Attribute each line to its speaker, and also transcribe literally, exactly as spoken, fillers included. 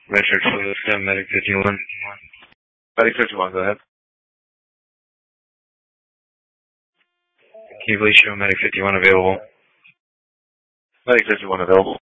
Speaker 1: Richard Swift, Medic fifty-one.
Speaker 2: Medic fifty-one, go ahead.
Speaker 1: Can you please show Medic fifty-one available?
Speaker 2: Medic fifty-one available.